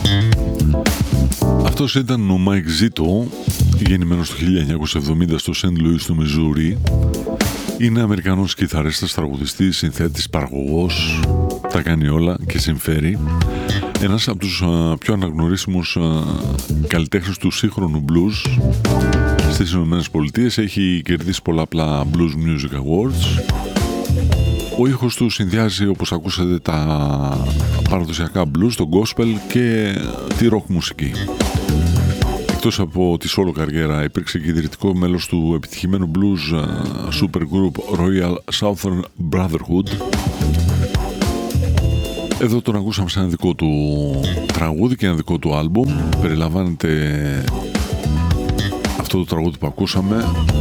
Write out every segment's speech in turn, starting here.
Αυτός ήταν ο Mike Zito, γεννημένος το 1970 στο Σεντ Λουίς του Μιζούρι. Είναι Αμερικανός κιθαρίστας, τραγουδιστής, συνθέτης, παραγωγός, τα κάνει όλα και συμφέρει. Ένας από τους πιο αναγνωρίσιμους καλλιτέχνες του σύγχρονου blues στις ΗΠΑ. Έχει κερδίσει πολλαπλά Blues Music Awards. Ο ήχος του συνδυάζει, όπως ακούσατε, τα παραδοσιακά blues, το gospel και τη rock μουσική. Εκτός από τη solo καριέρα, υπήρξε και ιδρυτικό μέλος του επιτυχημένου blues supergroup Royal Southern Brotherhood. Εδώ τον ακούσαμε σε ένα δικό του τραγούδι και ένα δικό του άλμπουμ. Περιλαμβάνεται αυτό το τραγούδι που ακούσαμε,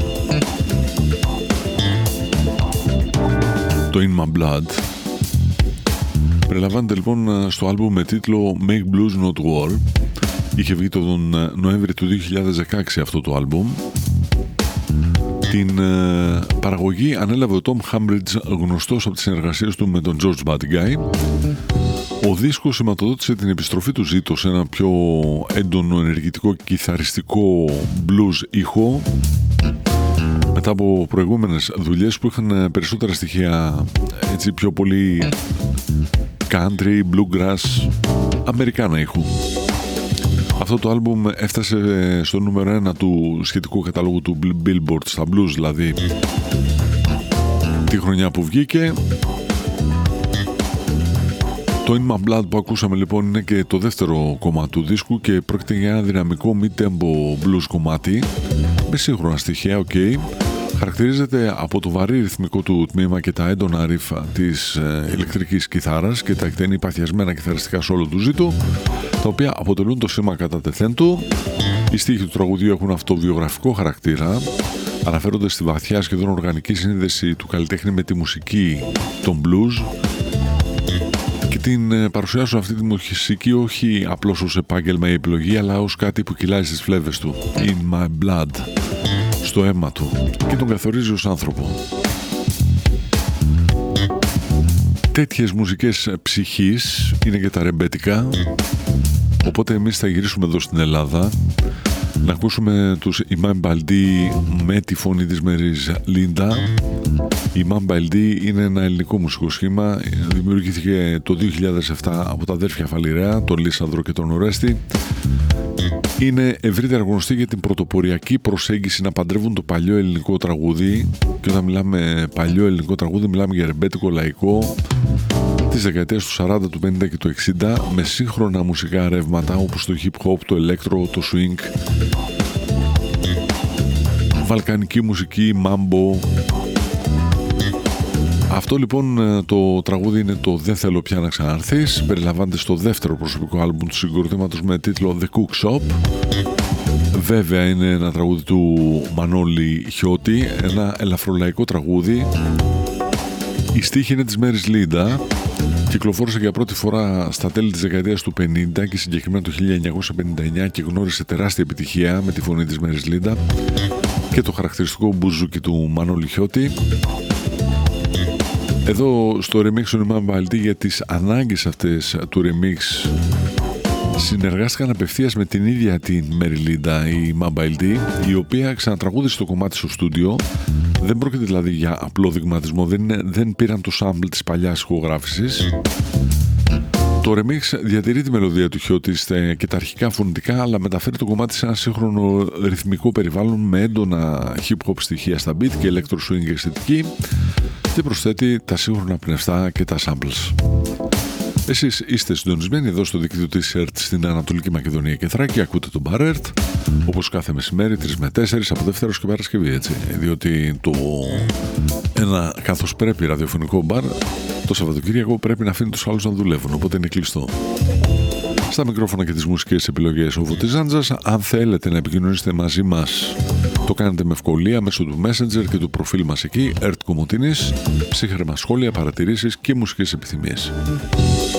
το In My Blood. Περιλαμβάνεται λοιπόν στο άλμπουμ με τίτλο Make Blues Not War. Είχε βγει τον Νοέμβρη του 2016 αυτό το άλμπουμ. Την παραγωγή ανέλαβε ο Tom Hambridge, γνωστός από τις συνεργασίες του με τον George Budguy. Ο δίσκος σηματοδότησε την επιστροφή του Zito σε ένα πιο έντονο, ενεργητικό και κιθαριστικό blues ήχο, μετά από προηγούμενες δουλειές που είχαν περισσότερα στοιχεία, έτσι, πιο πολύ country, bluegrass, αμερικάνα ήχου. Αυτό το άλμπουμ έφτασε στο νούμερο 1 του σχετικού καταλόγου του Billboard στα blues, δηλαδή τη χρονιά που βγήκε. Το In My Blood που ακούσαμε λοιπόν είναι και το δεύτερο κομμάτι του δίσκου και πρόκειται για ένα δυναμικό mid-tempo blues κομμάτι με σύγχρονα στοιχεία, Χαρακτηρίζεται από το βαρύ ρυθμικό του τμήμα και τα έντονα ρίφα της ηλεκτρικής κιθάρας και τα εκτενή παθιασμένα κιθαριστικά σόλο του Zito, τα οποία αποτελούν το σήμα κατά τεθέν του. Οι στίχοι του τραγουδιού έχουν αυτοβιογραφικό χαρακτήρα, αναφέρονται στη βαθιά σχεδόν οργανική σύνδεση του καλλιτέχνη με τη μουσική των blues και την παρουσιάσουν αυτή τη μουσική όχι απλώς ως επάγγελμα ή επιλογή, αλλά ως κάτι που κυλάει στις φλέβες του. In my blood, στο αίμα του, και τον καθορίζει ως άνθρωπο. Τέτοιες μουσικές ψυχής είναι και τα ρεμπέτικα, οπότε εμείς θα γυρίσουμε εδώ στην Ελλάδα να ακούσουμε τους Imam Baldi με τη φωνή της Μέρις Λίντα. Η Imam Baldi είναι ένα ελληνικό μουσικό σχήμα, δημιουργήθηκε το 2007 από τα αδέρφια Φαλιρέα, τον Λίσανδρο και τον Ορέστη. Είναι ευρύτερα γνωστή για την πρωτοποριακή προσέγγιση να παντρεύουν το παλιό ελληνικό τραγούδι, και όταν μιλάμε παλιό ελληνικό τραγούδι μιλάμε για ρεμπέτικο λαϊκό της δεκαετίας του 40, του 50 και του 60 με σύγχρονα μουσικά ρεύματα όπως το hip hop, το electro, το swing, βαλκανική μουσική, mambo. Αυτό λοιπόν το τραγούδι είναι το «Δεν θέλω πια να ξαναρθείς». Περιλαμβάνεται στο δεύτερο προσωπικό άλμπουμ του συγκροτήματος με τίτλο The Cook Shop. Βέβαια είναι ένα τραγούδι του Μανώλη Χιώτη, ένα ελαφρολαϊκό τραγούδι. Η στίχη είναι της Μέρις Λίντα. Κυκλοφόρησε για πρώτη φορά στα τέλη της δεκαετίας του 50 και συγκεκριμένα το 1959 και γνώρισε τεράστια επιτυχία με τη φωνή της Μέρις Λίντα και το χαρακτηριστικό μπουζούκι του Μανώλη Χιώτη. Εδώ στο remix του Imam Baldi, για τις ανάγκες αυτές του remix συνεργάστηκαν απευθείας με την ίδια την Μέρι Λίντα, η Imam Baldi, η οποία ξανατραγούδισε το κομμάτι στο στούντιο. Δεν πρόκειται δηλαδή για απλό δειγματισμό, δεν πήραν το sample της παλιάς ηχογράφησης. Το remix διατηρεί τη μελωδία του Χιώτη και τα αρχικά φωνητικά, αλλά μεταφέρει το κομμάτι σε ένα σύγχρονο ρυθμικό περιβάλλον με έντονα hip hop στοιχεία στα beat και electro swing αισθητική, και προσθέτει τα σύγχρονα πνευστά και τα samples. Εσείς είστε συντονισμένοι εδώ στο δίκτυο της ΕΡΤ στην Ανατολική Μακεδονία και Θράκη. Ακούτε τον Bar ERT, όπως κάθε μεσημέρι 3 με 4 από Δευτέρος και Παρασκευή, έτσι. Διότι ένα καθώς πρέπει ραδιοφωνικό μπαρ το Σαββατοκύριακο πρέπει να αφήνει τους άλλους να δουλεύουν, οπότε είναι κλειστό. Στα μικρόφωνα και τις μουσικές επιλογές ο Φωτής Ζάντζας. Αν θέλετε να επικοινωνήσετε μαζί μας, το κάνετε με ευκολία μέσω του Messenger και του προφίλ μας εκεί, ERT Κομωτίνης, ψύχραιμα σχόλια, παρατηρήσεις και μουσικές επιθυμίες.